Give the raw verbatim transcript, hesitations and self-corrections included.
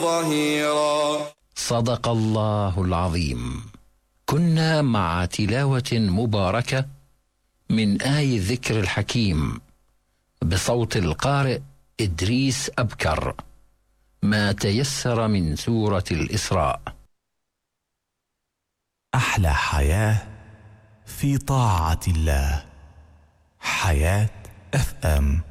ظهيرا. صدق الله العظيم. كنا مع تلاوة مباركة من آي الذكر الحكيم بصوت القارئ إدريس أبكر، ما تيسر من سورة الإسراء. أحلى حياة في طاعة الله. حياة اف ام.